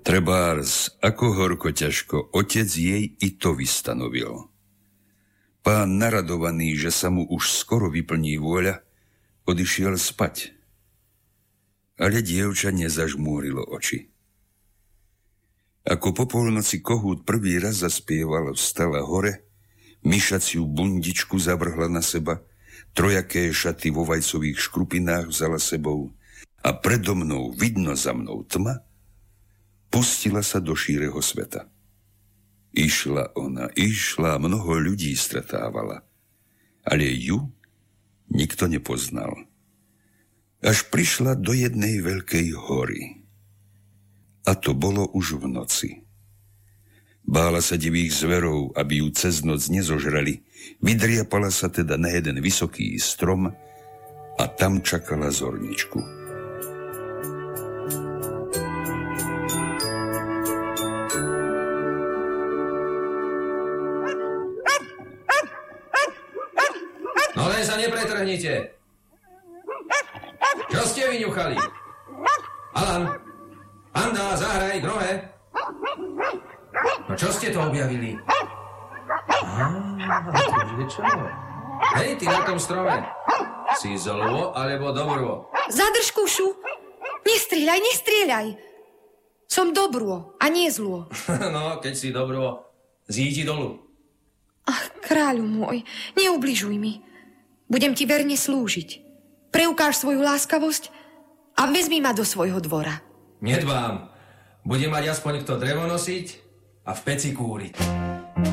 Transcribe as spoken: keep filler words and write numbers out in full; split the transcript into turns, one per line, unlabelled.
Trebárs, ako horko ťažko, otec jej i to vystanovil. Pán naradovaný, že sa mu už skoro vyplní vôľa, odišiel spať. Ale dievča nezažmúrilo oči. Ako po polnoci kohút prvý raz zaspieval, vstala hore, myšaciu bundičku zavrhla na seba, trojaké šaty vo vajcových škrupinách vzala sebou a predo mnou, vidno za mnou tma, pustila sa do šíreho sveta. Išla ona, išla, mnoho ľudí stretávala, ale ju nikto nepoznal. Až prišla do jednej veľkej hory. A to bolo už v noci. Bála sa divých zverov, aby ju cez noc nezožrali, vydriapala sa teda na jeden vysoký strom a tam čakala zorničku.
No len sa nepretrhnite. Čo ste vyňuchali? Alan, Anda, zahraj, drohe. No čo ste to objavili? Á, to je čo? Hej, ty na tom strome. Si zlo alebo dobro?
Zadrž, kušu. Nestrieľaj, nestrieľaj. Som dobro a nie zlo.
No, keď si dobro, zídi dolu.
Ach, kráľu môj, neubližuj mi. Budem ti verne slúžiť. Preukáž svoju láskavosť a vezmi ma do svojho dvora.
Nedbám. Bude mať aspoň kto drevo nosiť a v peci kúriť.